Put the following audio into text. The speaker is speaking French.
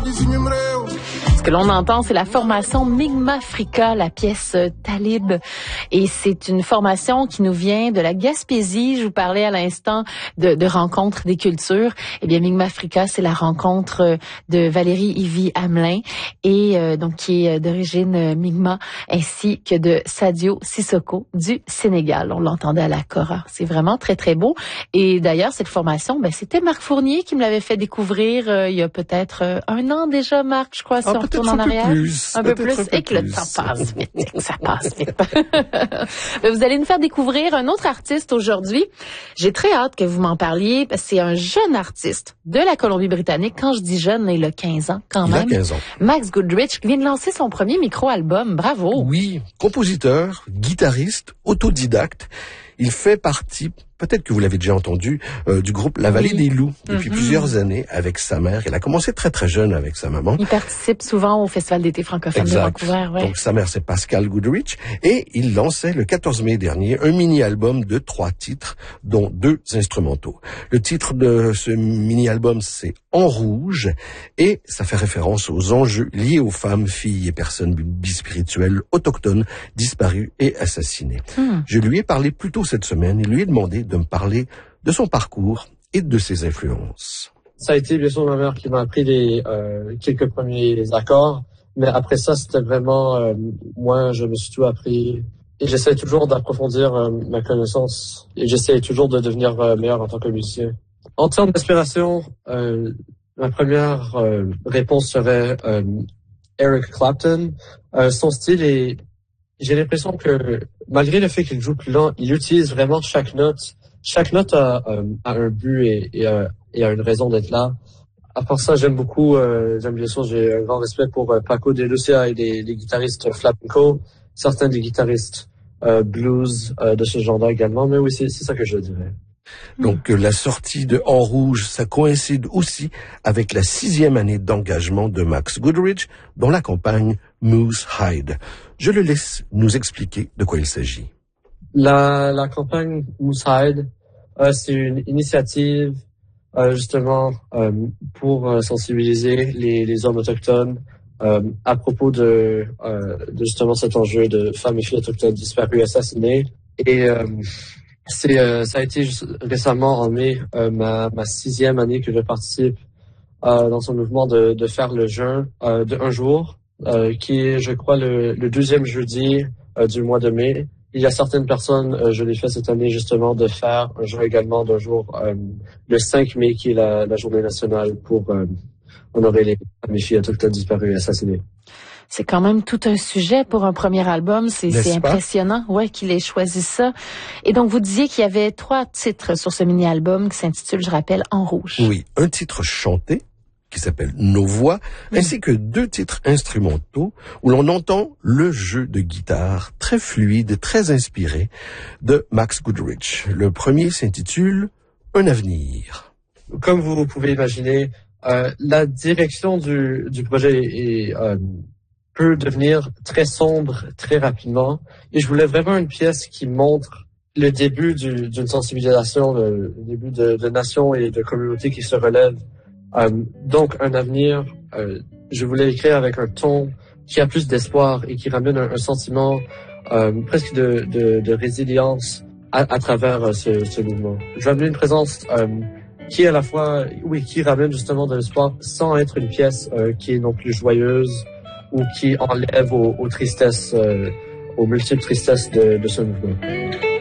Ce que l'on entend, c'est la formation Migmafrika, la pièce Talib. Et c'est une formation qui nous vient de la Gaspésie. Je vous parlais à l'instant de rencontres des cultures. Eh bien, Migmafrika, c'est la rencontre de Valérie Ivy Hamelin, et donc qui est d'origine Mi'kmaq, ainsi que de Sadio Sissoko du Sénégal. On l'entendait à la Kora. C'est vraiment très, très beau. Et d'ailleurs, cette formation, c'était Marc Fournier qui me l'avait fait découvrir il y a peut-être un an déjà, Marc, je crois, si on retourne en arrière. Un peu plus. Et que le temps passe vite. Ça passe vite. Vous allez nous faire découvrir un autre artiste aujourd'hui. J'ai très hâte que vous m'en parliez, parce que c'est un jeune artiste de la Colombie-Britannique. Quand je dis jeune, il a 15 ans quand même. Il a 15 ans. Max Goodrich, qui vient de lancer son premier micro-album. Bravo. Oui, compositeur, guitariste, autodidacte. Il fait partie, peut-être que vous l'avez déjà entendu, du groupe La Vallée des Loups depuis plusieurs années avec sa mère. Il a commencé très très jeune avec sa maman. Il participe souvent au Festival d'été francophone de Vancouver. Ouais. Donc sa mère, c'est Pascal Goodrich, et il lançait le 14 mai dernier un mini-album de 3 titres, dont 2 instrumentaux. Le titre de ce mini-album, c'est En Rouge, et ça fait référence aux enjeux liés aux femmes, filles et personnes bispirituelles autochtones disparues et assassinées. Je lui ai parlé plus tôt cette semaine et lui ai demandé de me parler de son parcours et de ses influences. Ça a été bien sûr ma mère qui m'a appris les quelques premiers accords, mais après ça c'était vraiment moi je me suis tout appris et j'essaie toujours d'approfondir ma connaissance et j'essaie toujours de devenir meilleur en tant que musicien. En termes d'inspiration, ma première réponse serait Eric Clapton. Son style est, j'ai l'impression que malgré le fait qu'il joue plus lent, il utilise vraiment chaque note. Chaque note a un but et a une raison d'être là. À part ça, j'aime beaucoup, bien sûr, j'ai un grand respect pour Paco de Lucia et les guitaristes flamenco, certains des guitaristes blues de ce genre-là également, mais oui, c'est ça que je dirais. Donc la sortie de En Rouge, ça coïncide aussi avec la 6e année d'engagement de Max Goodrich dans la campagne Moose Hyde. Je le laisse nous expliquer de quoi il s'agit. La campagne Moose Hyde, c'est une initiative justement pour sensibiliser les hommes autochtones à propos de justement cet enjeu de femmes et filles autochtones disparues, assassinées. Et ça a été récemment en mai ma 6e année que je participe dans ce mouvement de faire le jeûne de un jour, qui est, je crois, le 12e jeudi du mois de mai. Il y a certaines personnes, je l'ai fait cette année justement, de faire un jeûne également d'un jour, le 5 mai, qui est la journée nationale pour honorer les femmes et filles autochtones disparues et assassinées. C'est quand même tout un sujet pour un premier album. C'est impressionnant, qu'il ait choisi ça. Et donc, vous disiez qu'il y avait 3 titres sur ce mini-album qui s'intitule, je rappelle, En Rouge. Oui, un titre chanté qui s'appelle Nos Voix, ainsi que 2 titres instrumentaux où l'on entend le jeu de guitare très fluide, très inspiré de Max Goodrich. Le premier s'intitule Un Avenir. Comme vous pouvez imaginer, la direction du projet peut devenir très sombre très rapidement. Et je voulais vraiment une pièce qui montre le début d'une sensibilisation, le début de nations et de communautés qui se relèvent. Donc, un avenir, je voulais écrire avec un ton qui a plus d'espoir et qui ramène un sentiment presque de résilience à travers ce mouvement. Je vais amener une présence qui à la fois, qui ramène justement de l'espoir sans être une pièce qui est non plus joyeuse ou qui enlève aux tristesses, aux multiples tristesses de ce mouvement.